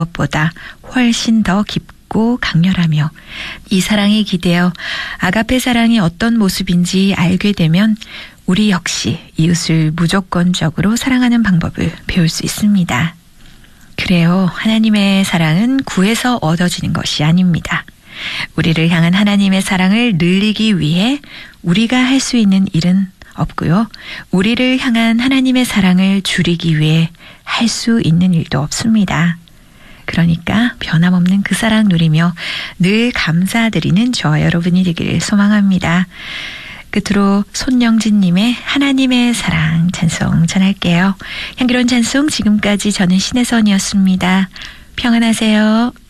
것보다 훨씬 더 깊고 강렬하며 이 사랑에 기대어 아가페 사랑이 어떤 모습인지 알게 되면 우리 역시 이웃을 무조건적으로 사랑하는 방법을 배울 수 있습니다. 그래요. 하나님의 사랑은 구해서 얻어지는 것이 아닙니다. 우리를 향한 하나님의 사랑을 늘리기 위해 우리가 할 수 있는 일은 없고요. 우리를 향한 하나님의 사랑을 줄이기 위해 할 수 있는 일도 없습니다. 그러니까 변함없는 그 사랑 누리며 늘 감사드리는 저와 여러분이 되기를 소망합니다. 끝으로 손영진님의 하나님의 사랑 찬송 전할게요. 향기로운 찬송 지금까지 저는 신혜선이었습니다. 평안하세요.